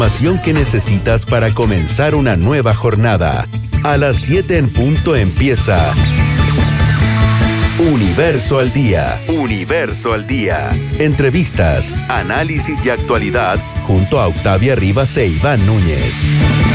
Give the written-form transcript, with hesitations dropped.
información que necesitas para comenzar una nueva jornada. A las 7 en punto empieza Universo al Día. Universo al Día. Entrevistas, análisis y actualidad junto a Octavia Rivas e Iván Núñez.